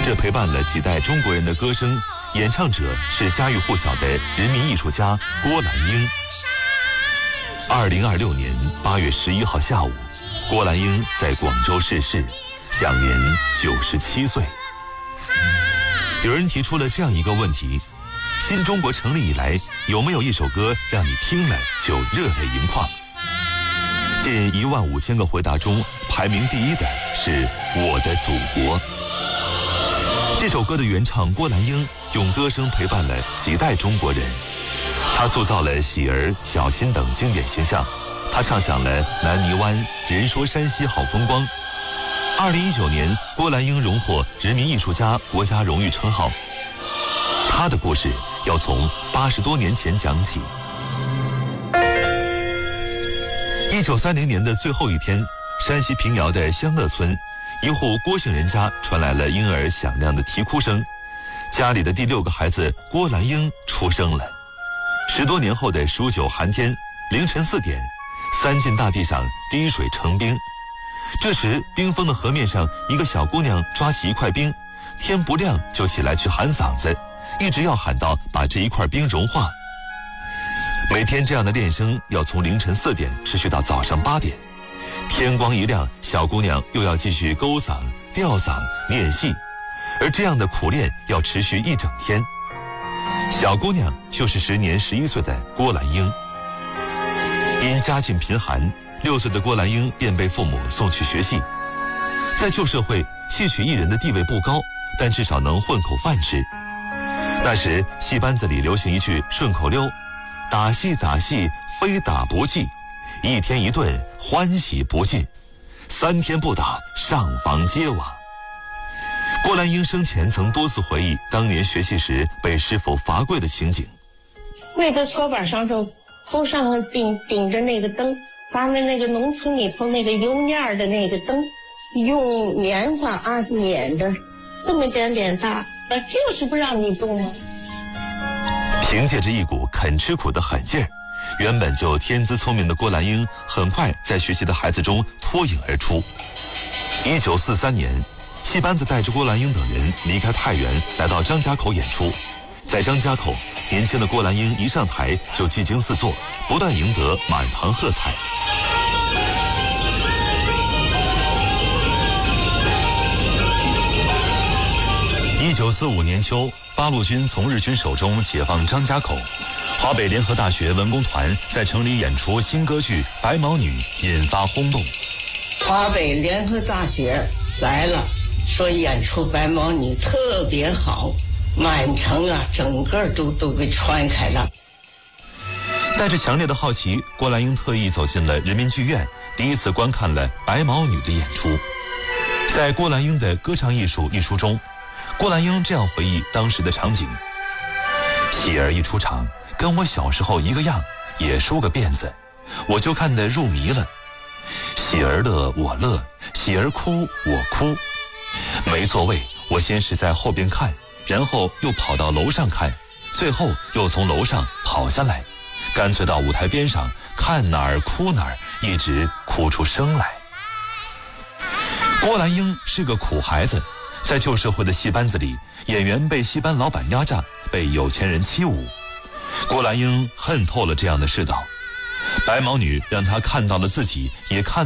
这陪伴了几代中国人的歌声，演唱者是家喻户晓的人民艺术家郭兰英。2026年8月11号下午，郭兰英在广州逝世，享年97岁。有人提出了这样一个问题：新中国成立以来，有没有一首歌让你听了就热泪盈眶？近15000个回答中，排名第一的是《我的祖国》。这首歌的原唱郭兰英用歌声陪伴了几代中国人，她塑造了喜儿、小新等经典形象，她唱响了南泥湾、人说山西好风光。2019年，郭兰英荣获人民艺术家国家荣誉称号。她的故事要从80多年前讲起。1930年的最后一天，山西平遥的香乐村，一户郭姓人家传来了婴儿响亮的啼哭声，家里的第6个孩子郭兰英出生了。10多年后的数9寒天，凌晨4点，三晋大地上滴水成冰。这时，冰封的河面上，一个小姑娘抓起一块冰，天不亮就起来去喊嗓子，一直要喊到把这一块冰融化。每天这样的练声要从凌晨4点持续到早上8点。天光一亮，小姑娘又要继续勾嗓、吊嗓、练戏，而这样的苦练要持续1整天。小姑娘就是时年11岁的郭兰英。因家境贫寒，6岁的郭兰英便被父母送去学戏。在旧社会，戏曲艺人的地位不高，但至少能混口饭吃。那时戏班子里流行一句顺口溜：打戏打戏，非打不济，1天1顿，欢喜不尽，3天不打，上房揭瓦。郭兰英生前曾多次回忆当年学戏时被师傅罚跪的情景。 那个搓板上头头上顶着那个灯，咱们那个农村里头那个油面的那个灯，用棉花碾的这么点大，就是不让你动啊。 凭借着一股肯吃苦的狠劲儿，原本就天资聪明的郭兰英很快在学习的孩子中脱颖而出。1943年，戏班子带着郭兰英等人离开太原，来到张家口演出。在张家口，年轻的郭兰英一上台就技惊四座，不但赢得满堂喝彩。1945年秋，八路军从日军手中解放张家口，华北联合大学文工团在城里演出新歌剧《白毛女》，引发轰动。 华北联合大学来了，说演出《白毛女》特别好，满城整个都给传开了。 带着强烈的好奇，郭兰英特意走进了人民剧院，第一次观看了《白毛女》的演出。在郭兰英的《歌唱艺术》一书中，郭兰英这样回忆当时的场景：喜儿一出场，跟我小时候一个样，也梳个辫子，我就看得入迷了。喜儿乐我乐，喜儿哭我哭。没座位，我先是在后边看，然后又跑到楼上看，最后又从楼上跑下来，干脆到舞台边上，看哪儿哭哪儿，一直哭出声来。郭兰英是个苦孩子，在旧社会的戏班子里，演员被戏班老板压榨，被有钱人欺侮。郭兰英恨透了这样的世道，白毛女让她看到了自己，也看